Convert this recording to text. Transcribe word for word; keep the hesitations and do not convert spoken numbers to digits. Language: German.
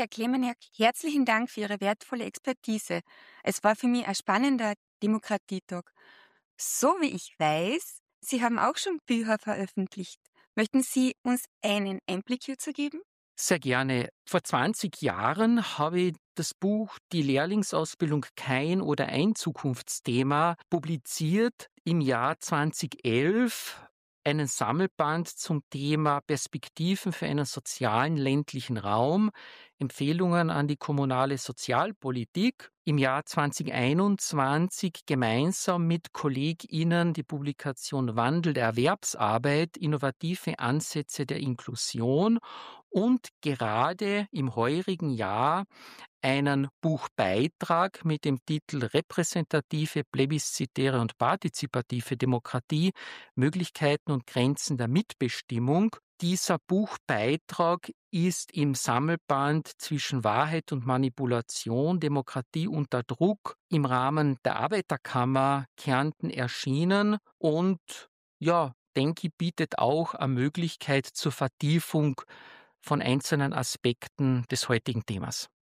Herr Klemenherr, herzlichen Dank für Ihre wertvolle Expertise. Es war für mich ein spannender Demokratietag. So wie ich weiß, Sie haben auch schon Bücher veröffentlicht. Möchten Sie uns einen Einblick hierzu geben? Sehr gerne. Vor zwanzig Jahren habe ich das Buch Die Lehrlingsausbildung kein oder ein Zukunftsthema publiziert. Im Jahr zweitausendelf einen Sammelband zum Thema Perspektiven für einen sozialen ländlichen Raum, Empfehlungen an die kommunale Sozialpolitik. Im Jahr zweitausendeinundzwanzig gemeinsam mit KollegInnen die Publikation Wandel der Erwerbsarbeit, innovative Ansätze der Inklusion und gerade im heurigen Jahr einen Buchbeitrag mit dem Titel Repräsentative, plebiszitäre und partizipative Demokratie, Möglichkeiten und Grenzen der Mitbestimmung. Dieser Buchbeitrag ist im Sammelband Zwischen Wahrheit und Manipulation, Demokratie unter Druck im Rahmen der Arbeiterkammer Kärnten erschienen und ja, denke ich, bietet auch eine Möglichkeit zur Vertiefung von einzelnen Aspekten des heutigen Themas.